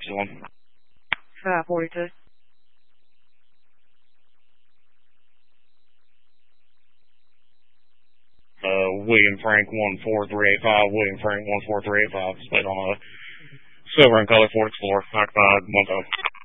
Epsilon. 42. William Frank 14385, William Frank 14385, split on a silver and color Ford Explorer, occupied 1 time.